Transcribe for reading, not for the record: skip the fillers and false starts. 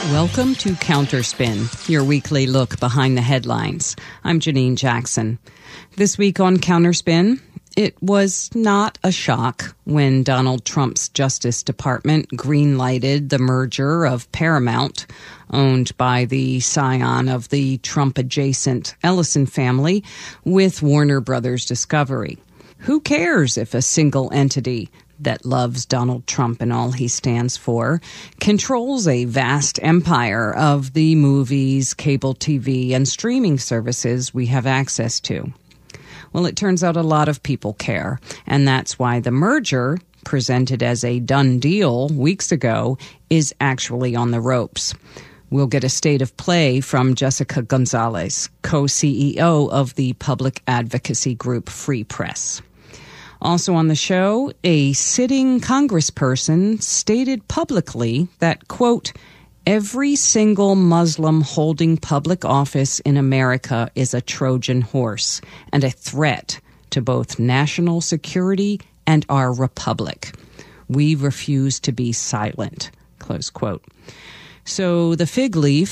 Welcome to Counterspin, your weekly look behind the headlines. I'm Janine Jackson. This week on Counterspin, it was not a shock when Donald Trump's Justice Department greenlighted the merger of Paramount, owned by the scion of the Trump-adjacent Ellison family, with Warner Brothers Discovery. Who cares if a single entity that loves Donald Trump and all he stands for controls a vast empire of the movies, cable TV, and streaming services we have access to? Well, it turns out a lot of people care, and that's why the merger, presented as a done deal weeks ago, is actually on the ropes. We'll get a state of play from Jessica Gonzalez, co-CEO of the public advocacy group Free Press. Also on the show, a sitting congressperson stated publicly that, quote, every single Muslim holding public office in America is a Trojan horse and a threat to both national security and our republic. We refuse to be silent, close quote. So the fig leaf